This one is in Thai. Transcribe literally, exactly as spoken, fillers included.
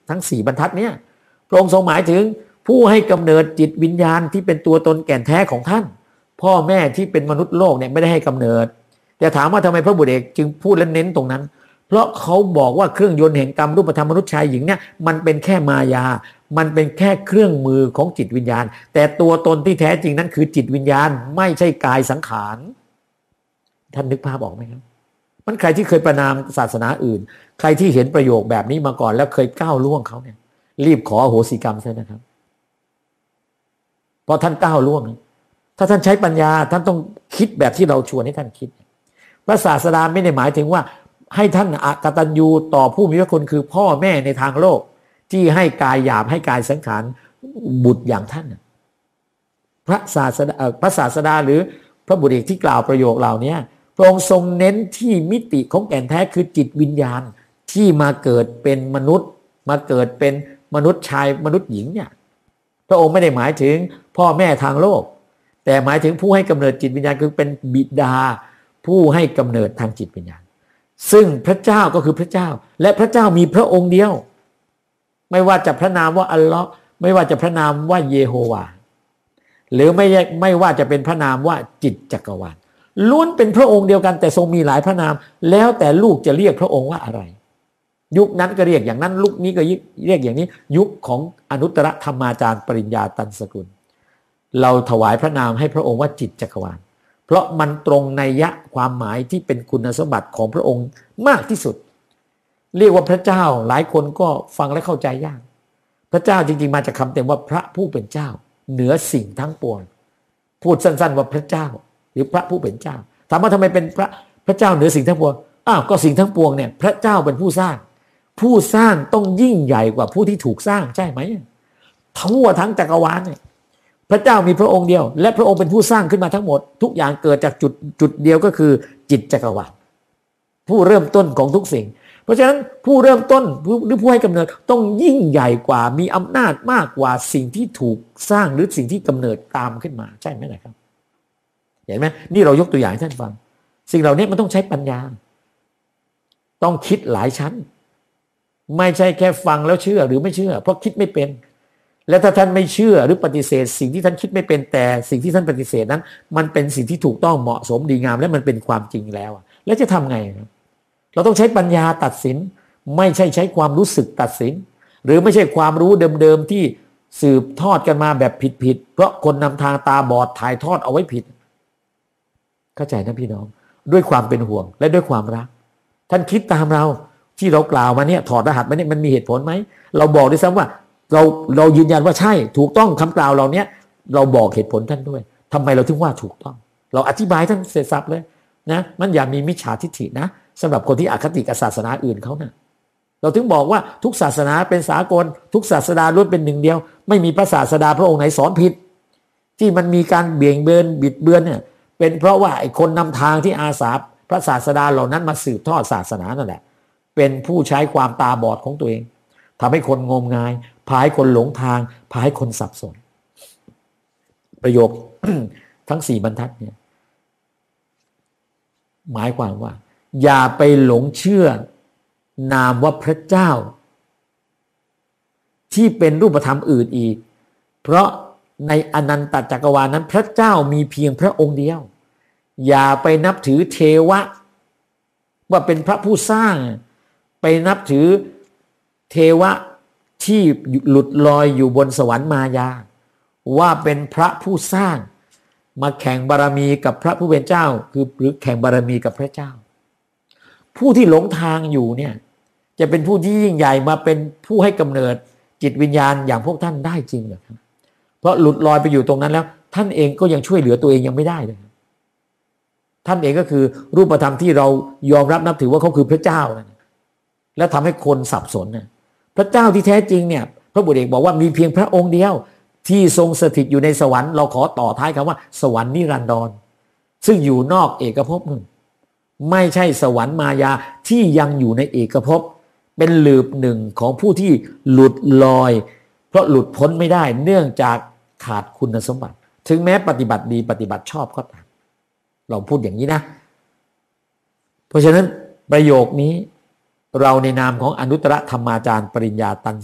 ทั้งสี่บรรทัดเนี่ยพระองค์ทรงหมายถึงผู้ให้กำเนิดจิตวิญญาณที่เป็นตัวตนแก่นแท้ของท่านพ่อแม่ที่เป็นมนุษย์โลกเนี่ยไม่ได้ให้กำเนิดแต่ถามว่าทำไมพระบุตรเอกจึงพูดและเน้นตรงนั้นเพราะเขาบอกว่าเครื่องยนต์แห่งกรรมรูปธรรมมนุษย์ชายหญิงเนี่ยมันเป็นแค่มายามันเป็นแค่เครื่องมือของจิตวิญญาณแต่ตัวตนที่แท้จริงนั้นคือจิตวิญญาณไม่ใช่กายสังขารท่านนึกภาพออกไหมครับมันใครที่เคยประนามศาสนาอื่นใครที่เห็นประโยคแบบนี้มาก่อนแล้วเคยก้าวล่วงเขาเนี่ยรีบขออโหสิกรรมซะนะครับเพราะท่านก้าวล่วงถ้าท่านใช้ปัญญาท่านต้องคิดแบบที่เราชวนให้ท่านคิดพระศาสดาไม่ได้หมายถึงว่าให้ท่านอกตัญญูต่อผู้มีพระคุณคือพ่อแม่ในทางโลกที่ให้กายหยาบให้กายสังขารบุตรอย่างท่านพระศาสดาพระศาสดาหรือพระบุตรเอกที่กล่าวประโยคเหล่านี้พระองค์ทรงเน้นที่มิติของแก่นแท้คือจิตวิญญาณที่มาเกิดเป็นมนุษย์มาเกิดเป็นมนุษย์ชายมนุษย์หญิงเนี่ยพระองค์ไม่ได้หมายถึงพ่อแม่ทางโลกแต่หมายถึงผู้ให้กำเนิดจิตวิญญาณคือเป็นบิดาผู้ให้กำเนิดทางจิตวิญญาณซึ่งพระเจ้าก็คือพระเจ้าและพระเจ้ามีพระองค์เดียวไม่ว่าจะพระนามว่าอัลเลาะห์ไม่ว่าจะพระนามว่าเยโฮวาหรือไม่ไม่ว่าจะเป็นพระนามว่าจิตจักรวาลล้วนเป็นพระองค์เดียวกันแต่ทรงมีหลายพระนามแล้วแต่ลูกจะเรียกพระองค์ว่าอะไรยุคนั้นก็เรียกอย่างนั้นยุคนี้ก็เรียกอย่างนี้ยุคของอนุตตรธรรมาจารย์ปริญญาตันสกุลเราถวายพระนามให้พระองค์ว่าจิตจักรวาลเพราะมันตรงนัยยะความหมายที่เป็นคุณสมบัติของพระองค์มากที่สุดเรียกว่าพระเจ้าหลายคนก็ฟังและเข้าใจยากพระเจ้าจริงๆมาจากคำเต็มว่าพระผู้เป็นเจ้าเหนือสิ่งทั้งปวงพูดสั้นๆว่าพระเจ้าหรือพระผู้เป็นเจ้าถามว่าทำไมเป็นพระพระเจ้าเหนือสิ่งทั้งปวงอ้าวก็สิ่งทั้งปวงเนี่ยพระเจ้าเป็นผู้สร้างผู้สร้างต้องยิ่งใหญ่กว่าผู้ที่ถูกสร้างใช่ไหมทั่วทั้งจักรวาลเนี่ยพระเจ้ามีพระองค์เดียวและพระองค์เป็นผู้สร้างขึ้นมาทั้งหมดทุกอย่างเกิดจากจุดจุดเดียวก็คือจิตจักรวาลผู้เริ่มต้นของทุกสิ่งเพราะฉะนั้นผู้เริ่มต้นหรือผู้ให้กำเนิดต้องยิ่งใหญ่กว่ามีอำนาจมากกว่าสิ่งที่ถูกสร้างหรือสิ่งที่กำเนิดตามขึ้นมาใช่ไหมล่ะครับเห็นไหมนี่เรายกตัวอย่างให้ท่านฟังสิ่งเหล่านี้มันต้องใช้ปัญญาต้องคิดหลายชั้นไม่ใช่แค่ฟังแล้วเชื่อหรือไม่เชื่อเพราะคิดไม่เป็นและถ้าท่านไม่เชื่อหรือปฏิเสธสิ่งที่ท่านคิดไม่เป็นแต่สิ่งที่ท่านปฏิเสธนั้นมันเป็นสิ่งที่ถูกต้องเหมาะสมดีงามและมันเป็นความจริงแล้วแล้วจะทำไงครับเราต้องใช้ปัญญาตัดสินไม่ใช่ใช้ความรู้สึกตัดสินหรือไม่ใช่ความรู้เดิมๆที่สืบทอดกันมาแบบผิดๆเพราะคนนำทางตาบอดถ่ายทอดเอาไว้ผิดเข้าใจนะพี่น้องด้วยความเป็นห่วงและด้วยความรักท่านคิดตามเราที่เรากล่าวมาเนี่ยถอดรหัสมาเนี่ยมันมีเหตุผลไหมเราบอกด้วยซ้ำว่าเราเรายืนยันว่าใช่ถูกต้องคำกล่าวเราเนี้ยเราบอกเหตุผลท่านด้วยทำไมเราถึงว่าถูกต้องเราอธิบายท่านเสร็จสับเลยนะมันอย่ามีมิจฉาทิฏฐินะสำหรับคนที่อคติกับศาสนาอื่นเขานะเราถึงบอกว่าทุกศาสนาเป็นสากลทุกศาสนาล้วนเป็นหนึ่งเดียวไม่มีพระศาสดาพระองค์ไหนสอนผิดที่มันมีการเบี่ยงเบนบิดเบือนเนี่ยเป็นเพราะว่าไอ้คนนำทางที่อาสาพระศาสดาเหล่านั้นมาสืบทอดศาสนานั่นแหละเป็นผู้ใช้ความตาบอดของตัวเองทำให้คนงมงายพาให้คนหลงทางพาให้คนสับสนประโยค ทั้งสี่บรรทัดเนี่ยหมายความว่าอย่าไปหลงเชื่อนามว่าพระเจ้าที่เป็นรูปธรรมอื่นอีกเพราะในอนันตจักรวาลนั้นพระเจ้ามีเพียงพระองค์เดียวอย่าไปนับถือเทวะว่าเป็นพระผู้สร้างไปนับถือเทวะที่หลุดลอยอยู่บนสวรรค์มายาว่าเป็นพระผู้สร้างมาแข่งบารมีกับพระผู้เป็นเจ้าคือหรือแข่งบารมีกับพระเจ้าผู้ที่หลงทางอยู่เนี่ยจะเป็นผู้ที่ยิ่งใหญ่มาเป็นผู้ให้กำเนิดจิตวิญญาณอย่างพวกท่านได้จริงเหรอครับเพราะหลุดลอยไปอยู่ตรงนั้นแล้วท่านเองก็ยังช่วยเหลือตัวเองยังไม่ได้เลยท่านเองก็คือรูปธรรมที่เรายอมรับนับถือว่าเขาคือพระเจ้าแล้วทำให้คนสับสนนะพระเจ้าที่แท้จริงเนี่ยพระบุตรเอกบอกว่ามีเพียงพระองค์เดียวที่ทรงสถิตอยู่ในสวรรค์เราขอต่อท้ายคำว่าสวรรค์นิรันดรซึ่งอยู่นอกเอกภพหนึ่งไม่ใช่สวรรค์มายาที่ยังอยู่ในเอกภพเป็นหลืบหนึ่งของผู้ที่หลุดลอยเพราะหลุดพ้นไม่ได้เนื่องจากขาดคุณสมบัติถึงแม้ปฏิบัติดีปฏิบัติชอบก็ตามเราพูดอย่างนี้นะเพราะฉะนั้นประโยคนี้เราในนามของอนุตตรธรรมาจารย์ปริญญาตัน